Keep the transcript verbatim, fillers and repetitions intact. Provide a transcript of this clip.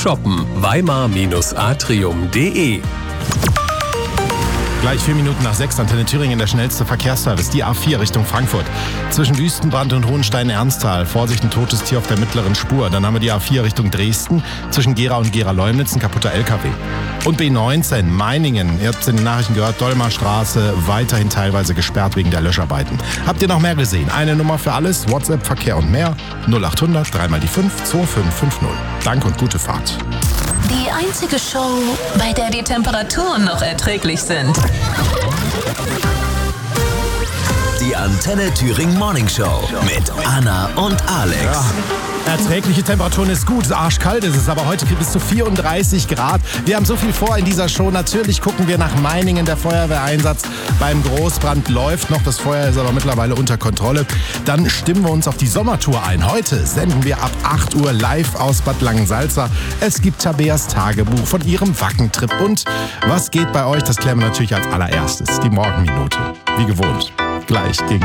shoppen. weimar-atrium punkt de. Gleich vier Minuten nach sechs, Antenne Thüringen, der schnellste Verkehrsservice, die A vier Richtung Frankfurt. Zwischen Wüstenbrand und Hohenstein-Ernsthal, Vorsicht, ein totes Tier auf der mittleren Spur. Dann haben wir die A vier Richtung Dresden, zwischen Gera und Gera-Leumnitz, ein kaputter L K W. Und B neunzehn, Meiningen, ihr habt es in den Nachrichten gehört, Dolmarstraße, weiterhin teilweise gesperrt wegen der Löscharbeiten. Habt ihr noch mehr gesehen? Eine Nummer für alles, WhatsApp, Verkehr und mehr, null acht hundert, dreimal die fünf, zwei fünf fünf null. Dank und gute Fahrt. Die einzige Show, bei der die Temperaturen noch erträglich sind. Die Antenne Thüringen Morning Show mit Anna und Alex. Ja. Erträgliche Temperaturen ist gut, arschkalt ist es, aber heute bis zu vierunddreißig Grad. Wir haben so viel vor in dieser Show. Natürlich gucken wir nach Meiningen. Der Feuerwehreinsatz beim Großbrand läuft noch. Das Feuer ist aber mittlerweile unter Kontrolle. Dann stimmen wir uns auf die Sommertour ein. Heute senden wir ab acht Uhr live aus Bad Langensalza. Es gibt Tabeas Tagebuch von ihrem Wackentrip. Und was geht bei euch? Das klären wir natürlich als allererstes. Die Morgenminute. Wie gewohnt. Gleich gegen